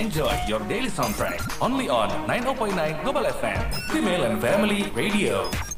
Enjoy your daily soundtrack only on 90.9 Global FM, Female and Family Radio.